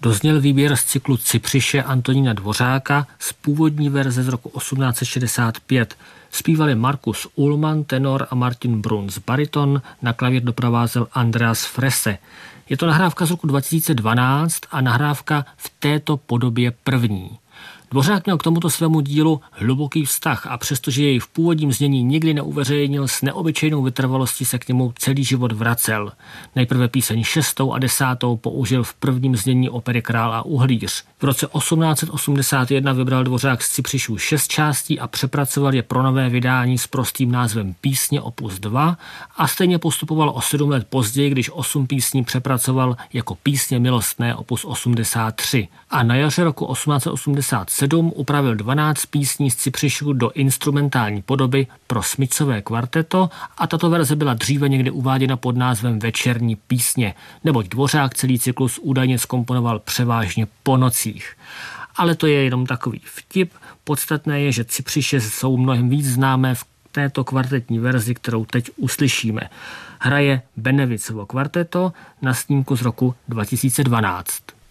Dozněl výběr z cyklu Cypřiše Antonína Dvořáka z původní verze z roku 1865. Zpívali Markus Ullmann, tenor, a Martin Bruns, bariton, na klavír doprovázel Andreas Fresse. Je to nahrávka z roku 2012 a nahrávka v této podobě první. Dvořák měl k tomuto svému dílu hluboký vztah a přestože jej v původním znění nikdy neuveřejnil, s neobyčejnou vytrvalostí se k němu celý život vracel. Nejprve píseň 6. a 10. použil v prvním znění opery Král a uhlíř. V roce 1881 vybral Dvořák z Cypřišů 6 částí a přepracoval je pro nové vydání s prostým názvem Písně opus 2 a stejně postupoval o 7 let později, když 8 písní přepracoval jako Písně milostné opus 83. A na jaře roku 1887 upravil 12 písní z Cypřišů do instrumentální podoby pro smyčcové kvarteto a tato verze byla dříve někdy uváděna pod názvem Večerní písně, neboť Dvořák celý cyklus údajně zkomponoval převážně po nocích. Ale to je jenom takový vtip. Podstatné je, že Cypřiše jsou mnohem víc známé v této kvartetní verzi, kterou teď uslyšíme. Hraje Benevicovo kvarteto na snímku z roku 2012.